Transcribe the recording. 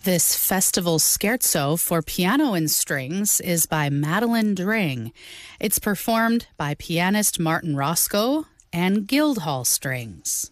This festival scherzo for piano and strings is by Madeline Dring. It's performed by pianist Martin Roscoe and Guildhall Strings.